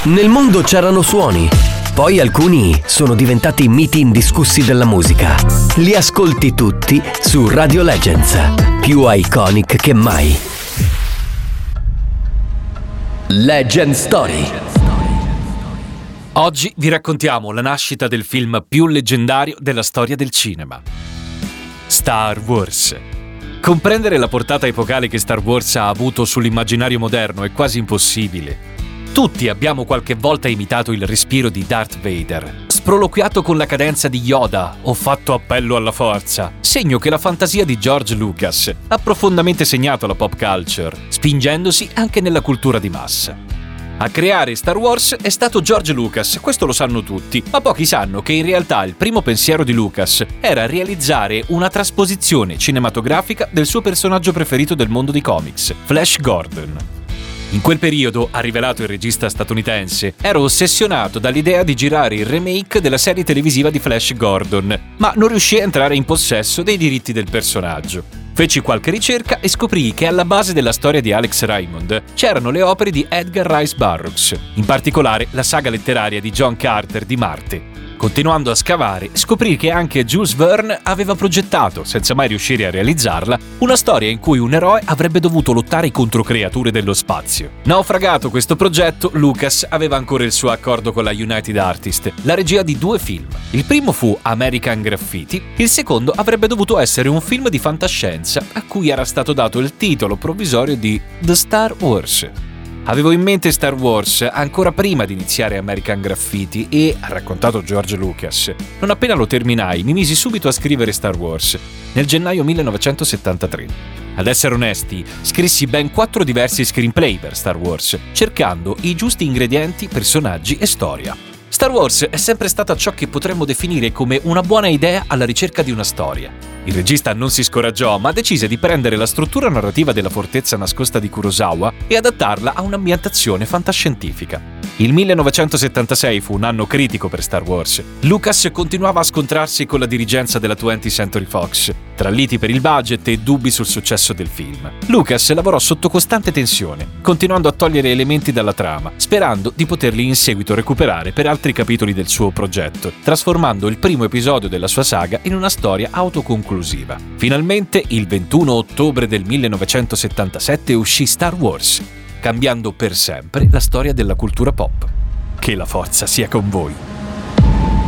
Nel mondo c'erano suoni, poi alcuni sono diventati miti indiscussi della musica. Li ascolti tutti su Radio Legends, più iconic che mai. Legend Story. Oggi vi raccontiamo la nascita del film più leggendario della storia del cinema. Star Wars. Comprendere la portata epocale che Star Wars ha avuto sull'immaginario moderno è quasi impossibile. Tutti abbiamo qualche volta imitato il respiro di Darth Vader, sproloquiato con la cadenza di Yoda o fatto appello alla forza, segno che la fantasia di George Lucas ha profondamente segnato la pop culture, spingendosi anche nella cultura di massa. A creare Star Wars è stato George Lucas, questo lo sanno tutti, ma pochi sanno che in realtà il primo pensiero di Lucas era realizzare una trasposizione cinematografica del suo personaggio preferito del mondo dei comics, Flash Gordon. In quel periodo, ha rivelato il regista statunitense, ero ossessionato dall'idea di girare il remake della serie televisiva di Flash Gordon, ma non riuscii a entrare in possesso dei diritti del personaggio. Feci qualche ricerca e scoprii che alla base della storia di Alex Raymond c'erano le opere di Edgar Rice Burroughs, in particolare la saga letteraria di John Carter di Marte. Continuando a scavare, scoprì che anche Jules Verne aveva progettato, senza mai riuscire a realizzarla, una storia in cui un eroe avrebbe dovuto lottare contro creature dello spazio. Naufragato questo progetto, Lucas aveva ancora il suo accordo con la United Artists, la regia di 2 film. Il primo fu American Graffiti, il secondo avrebbe dovuto essere un film di fantascienza a cui era stato dato il titolo provvisorio di The Star Wars. Avevo in mente Star Wars ancora prima di iniziare American Graffiti e, ha raccontato George Lucas, non appena lo terminai mi misi subito a scrivere Star Wars, nel gennaio 1973. Ad essere onesti, scrissi ben 4 diversi screenplay per Star Wars, cercando i giusti ingredienti, personaggi e storia. Star Wars è sempre stata ciò che potremmo definire come una buona idea alla ricerca di una storia. Il regista non si scoraggiò, ma decise di prendere la struttura narrativa della fortezza nascosta di Kurosawa e adattarla a un'ambientazione fantascientifica. Il 1976 fu un anno critico per Star Wars. Lucas continuava a scontrarsi con la dirigenza della 20th Century Fox, tra liti per il budget e dubbi sul successo del film. Lucas lavorò sotto costante tensione, continuando a togliere elementi dalla trama, sperando di poterli in seguito recuperare per altri capitoli del suo progetto, trasformando il primo episodio della sua saga in una storia autoconclusiva. Finalmente, il 21 ottobre del 1977 uscì Star Wars, cambiando per sempre la storia della cultura pop. Che la forza sia con voi!